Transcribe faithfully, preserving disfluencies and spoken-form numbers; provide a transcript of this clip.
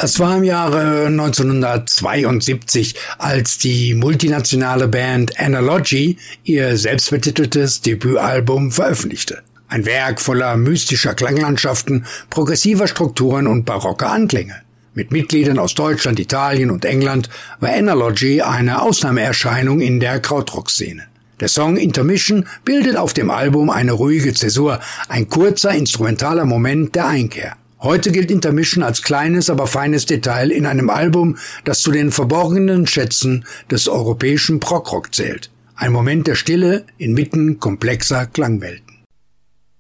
Es war im Jahre neunzehnhundertzweiundsiebzig, als die multinationale Band Analogy ihr selbstbetiteltes Debütalbum veröffentlichte. Ein Werk voller mystischer Klanglandschaften, progressiver Strukturen und barocker Anklänge. Mit Mitgliedern aus Deutschland, Italien und England war Analogy eine Ausnahmeerscheinung in der Krautrock-Szene. Der Song Intermission bildet auf dem Album eine ruhige Zäsur, ein kurzer instrumentaler Moment der Einkehr. Heute gilt Intermission als kleines, aber feines Detail in einem Album, das zu den verborgenen Schätzen des europäischen Prog-Rock zählt. Ein Moment der Stille inmitten komplexer Klangwelten.